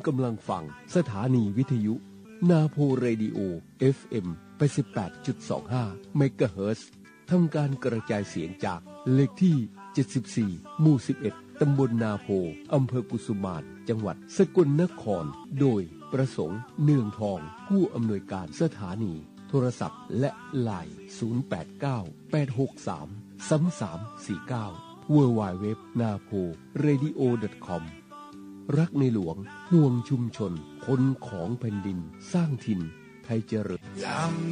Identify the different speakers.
Speaker 1: กำลังฟังสถานีวิทยุนาโพเรดิโอ FM 88.25 เมกะเฮิรตซ์ทำการกระจายเสียงจากเลขที่74หมู่11ตำบลนาโพอำเภอกุสุมานจังหวัดสกลนครโดยประสงค์เนืองทองผู้อำนวยการสถานีโทรศัพท์และไลน์ 089-863-3349 www.naporadio.com รักในหลวงห่วงชุมชนคนของแผ่นดินสร้างถิ่นไทยเจริญ